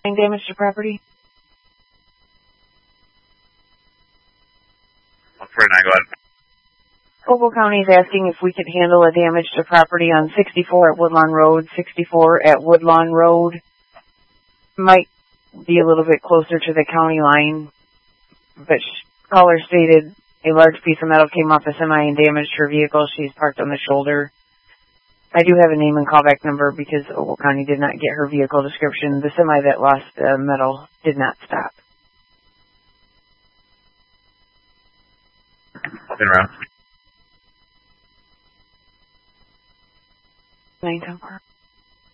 Damage to property? For 9, go ahead. Cocoa County is asking if we could handle a damage to property on 64 at Woodlawn Road. 64 at Woodlawn Road might be a little bit closer to the county line, but caller stated a large piece of metal came off a semi and damaged her vehicle. She's parked on the shoulder. I do have a name and callback number because Ogle County did not get her vehicle description. The semi that lost the metal did not stop. Been around. 910.